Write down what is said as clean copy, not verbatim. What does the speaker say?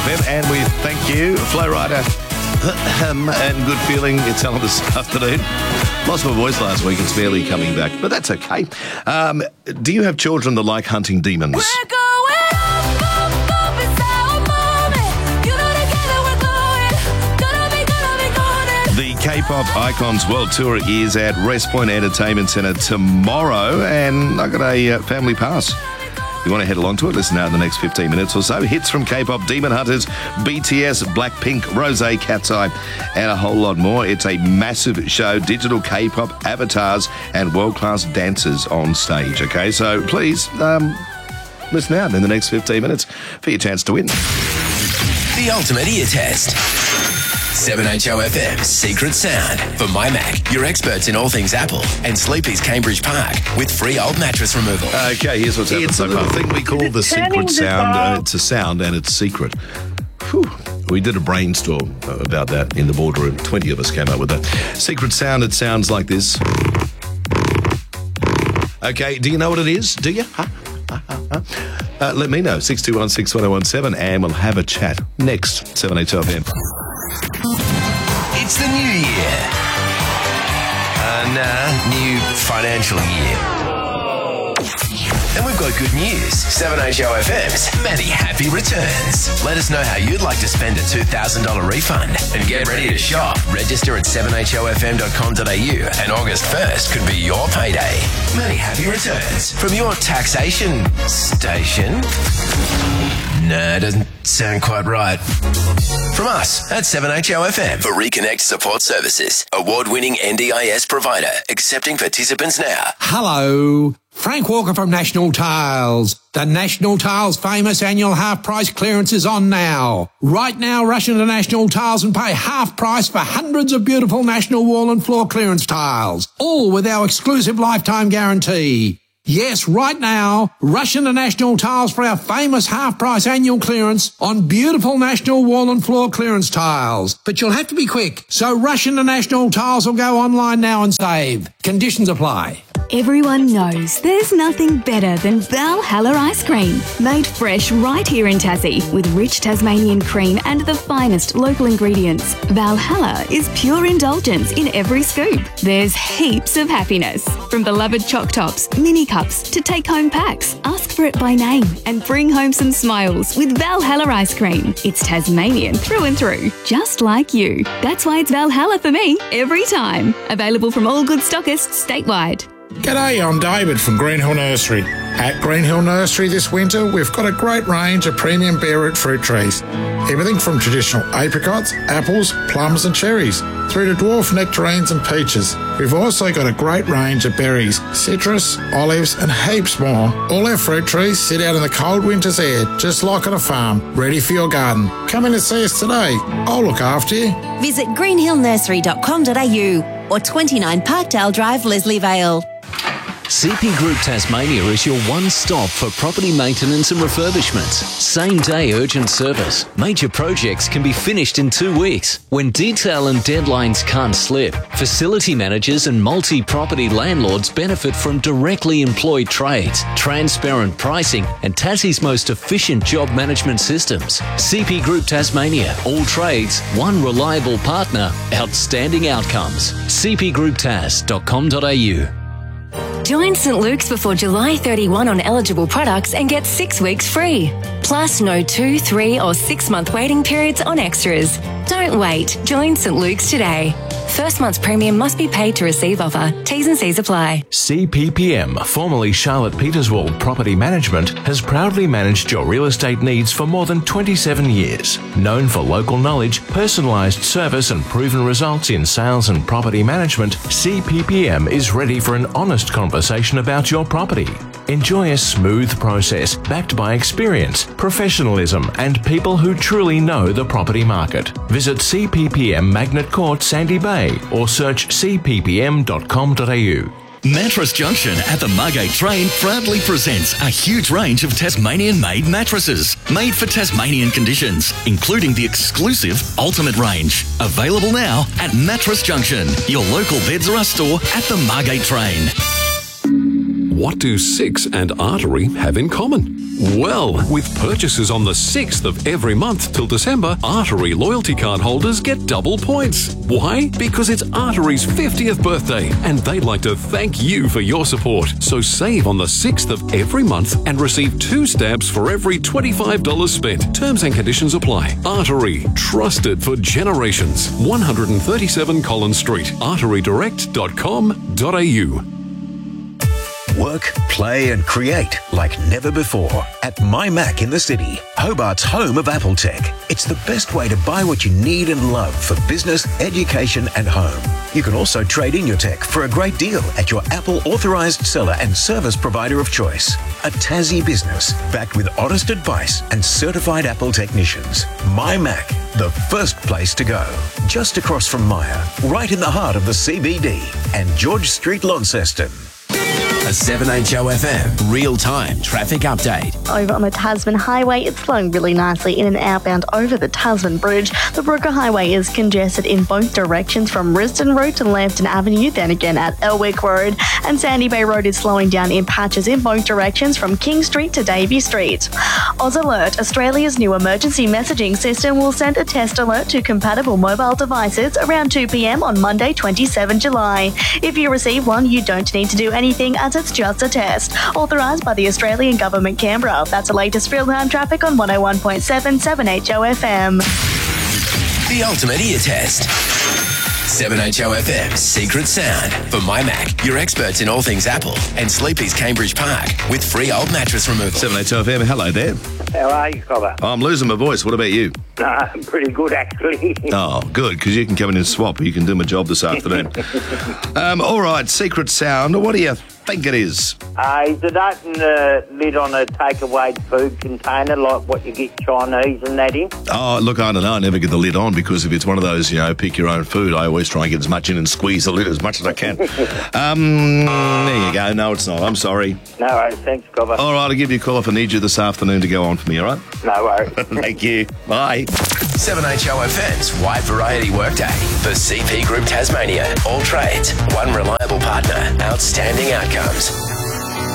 FM, and we thank you, Flow Rider, and Good Feeling. It's on this afternoon. Lost my voice last week. It's barely coming back, but that's okay. Do you have children that like hunting demons? The K-pop Icons World Tour is at West Point Entertainment Centre tomorrow, and I got a family pass. You want to head along to it? Listen out in the next 15 minutes or so. Hits from K-pop, Demon Hunters, BTS, Blackpink, Rosé, Cat's Eye, and a whole lot more. It's a massive show, digital K-pop avatars and world-class dancers on stage, okay? So please, listen out in the next 15 minutes for your chance to win. The ultimate ear test. 7HOFM's Secret Sound. For My Mac, your experts in all things Apple, and Sleepy's Cambridge Park with free old mattress removal. Okay, here's what's happening. It's a little thing we call the secret sound. It's a sound and it's secret. Whew. We did a brainstorm about that in the boardroom. 20 of us came up with that. Secret sound, it sounds like this. Okay, do you know what it is? Do you? Let me know. 621-61017 and we'll have a chat next. 7HOFM. It's the new year. New financial year. And we've got good news. 7HOFM's Maddie Happy returns. Let us know how you'd like to spend a $2,000 refund. And get ready to shop. Register at 7HOFM.com.au and August 1st could be your payday. Maddie Happy returns from your taxation station. Nah, doesn't sound quite right. From us at 7HOFM for Reconnect Support Services. Award-winning NDIS provider. Accepting participants now. Hello. Frank Walker from National Tiles. The National Tiles famous annual half-price clearance is on now. Right now, rush into National Tiles and pay half price for hundreds of beautiful National Wall and Floor clearance tiles. All with our exclusive lifetime guarantee. Yes, right now, rush into National Tiles for our famous half-price annual clearance on beautiful National Wall and Floor clearance tiles. But you'll have to be quick, so rush into National Tiles or go online now and save. Conditions apply. Everyone knows there's nothing better than Valhalla ice cream. Made fresh right here in Tassie with rich Tasmanian cream and the finest local ingredients. Valhalla is pure indulgence in every scoop. There's heaps of happiness. From beloved choc tops, mini cups to take-home packs. Ask for it by name and bring home some smiles with Valhalla ice cream. It's Tasmanian through and through, just like you. That's why it's Valhalla for me every time. Available from all good stockists statewide. G'day, I'm David from Greenhill Nursery. At Greenhill Nursery this winter, we've got a great range of premium bare root fruit trees. Everything from traditional apricots, apples, plums and cherries, through to dwarf nectarines and peaches. We've also got a great range of berries, citrus, olives and heaps more. All our fruit trees sit out in the cold winter's air, just like on a farm, ready for your garden. Come in and see us today. I'll look after you. Visit greenhillnursery.com.au or 29 Parkdale Drive, Leslie Vale. CP Group Tasmania is your one-stop for property maintenance and refurbishments. Same-day urgent service. Major projects can be finished in 2 weeks. When detail and deadlines can't slip, facility managers and multi-property landlords benefit from directly employed trades, transparent pricing and Tassie's most efficient job management systems. CP Group Tasmania. All trades, one reliable partner, outstanding outcomes. cpgrouptas.com.au. Join St. Luke's before July 31 on eligible products and get 6 weeks free. Plus no 2, 3 or 6 month waiting periods on extras. Don't wait. Join St. Luke's today. First month's premium must be paid to receive offer. T's and C's apply. CPPM, formerly Charlotte Peterswald Property Management, has proudly managed your real estate needs for more than 27 years. Known for local knowledge, personalised service and proven results in sales and property management, CPPM is ready for an honest conversation about your property. Enjoy a smooth process backed by experience, professionalism and people who truly know the property market. Visit CPPM Magnet Court, Sandy Bay or search cppm.com.au. Mattress Junction at the Margate Train proudly presents a huge range of Tasmanian-made mattresses, made for Tasmanian conditions, including the exclusive Ultimate range. Available now at Mattress Junction, your local Beds R Us store at the Margate Train. What do 6 and artery have in common? Well, with purchases on the 6th of every month till December, Artery loyalty card holders get double points. Why? Because it's Artery's 50th birthday, and they'd like to thank you for your support. So save on the 6th of every month and receive 2 stabs for every $25 spent. Terms and conditions apply. Artery, trusted for generations. 137 Collins Street, arterydirect.com.au. Work, play and create like never before at My Mac in the City, Hobart's home of Apple tech. It's the best way to buy what you need and love for business, education and home. You can also trade in your tech for a great deal at your Apple authorised seller and service provider of choice. A Tassie business backed with honest advice and certified Apple technicians. My Mac, the first place to go. Just across from Myer, right in the heart of the CBD and George Street, Launceston. A 7HOFM real-time traffic update. Over on the Tasman Highway, it's flowing really nicely in and outbound over the Tasman Bridge. The Brooker Highway is congested in both directions from Risdon Road to Lambton Avenue, then again at Elwick Road. And Sandy Bay Road is slowing down in patches in both directions from King Street to Davey Street. Oz Alert, Australia's new emergency messaging system, will send a test alert to compatible mobile devices around 2 p.m. on Monday, 27 July. If you receive one, you don't need to do anything as it's just a test. Authorised by the Australian Government, Canberra. That's the latest real-time traffic on 101.7 7HOFM. The ultimate ear test. 7HOFM's Secret Sound. For My Mac, your experts in all things Apple, and Sleepy's Cambridge Park with free old mattress removal. 7HOFM, hello there. How are you, Cobber? I'm losing my voice. What about you? Pretty good, actually. Oh, good, because you can come in and swap. You can do my job this afternoon. All right, Secret Sound. What do you think it is? Is it open the lid on a takeaway food container like what you get Chinese and that in? Oh, look, I don't know. I never get the lid on because if it's one of those, pick your own food, I always try and get as much in and squeeze the lid as much as I can. There you go. No, it's not. I'm sorry. No worries. Thanks, Cobber. All right, I'll give you a call if I need you this afternoon to go on for me, all right? No worries. Thank you. Bye. 7HOFM's Wide Variety Workday for CP Group Tasmania. All trades, one reliable partner, outstanding outcomes.